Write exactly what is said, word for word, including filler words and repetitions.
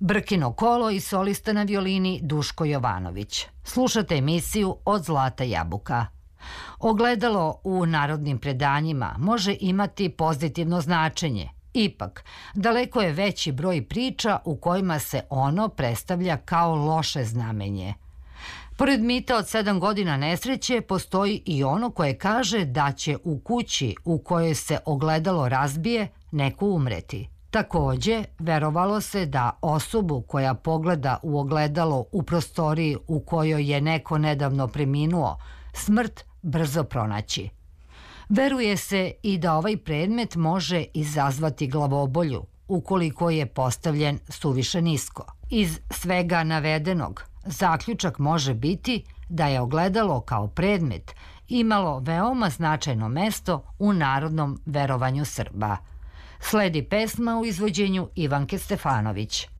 Brkino kolo i solista na violini Duško Jovanović. Slušate emisiju Od zlata jabuka. Ogledalo u narodnim predanjima može imati pozitivno značenje. Ipak, daleko je veći broj priča u kojima se ono predstavlja kao loše znamenje. Pored mita od sedam godina nesreće, postoji i ono koje kaže da će u kući u kojoj se ogledalo razbije neko umreti. Takođe, verovalo se da osobu koja pogleda u ogledalo u prostoriji u kojoj je neko nedavno preminuo, smrt brzo pronaći. Veruje se i da ovaj predmet može izazvati glavobolju ukoliko je postavljen suviše nisko. Iz svega navedenog, zaključak može biti da je ogledalo kao predmet imalo veoma značajno mesto u narodnom verovanju Srba. Sledi pesma u izvođenju Ivanke Stefanović.